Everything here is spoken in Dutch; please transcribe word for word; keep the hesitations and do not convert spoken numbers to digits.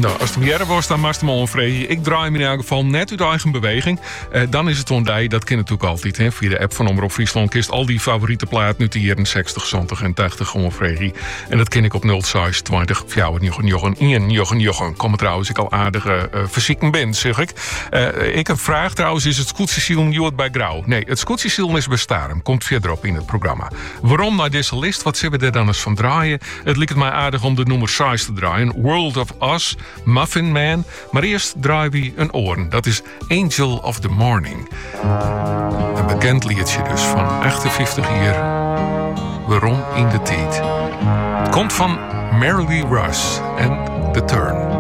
Nou, als het om jaren was, dan was het maar een vreemd. Ik draai me in elk geval net uit eigen beweging. Uh, dan is het ondij, dat ken natuurlijk altijd. Hè, via de app van Omroep Friesland kist al die favoriete plaat nu de jaren zestig, zeventig en tachtig om vreemd. En dat ken ik op nul zes twintig vijftig jochen één jochen jochen. Kom trouwens, ik al aardige uh, verzieken ben, zeg ik. Uh, ik heb een vraag trouwens, is het Scootsie Jood bij Grauw? Nee, het Scootsie is bestaan. Komt verderop in het programma. Waarom naar deze list? Wat zullen we er dan eens van draaien? Het lijkt mij aardig om de nummer zes te draaien. World of Us, Muffin Man. Maar eerst draaien we een oren. Dat is Angel of the Morning. Een bekend liedje dus van achtenvijftig jaar. Waarom in de tijd? Het komt van Mary Lee Russ en The Turn.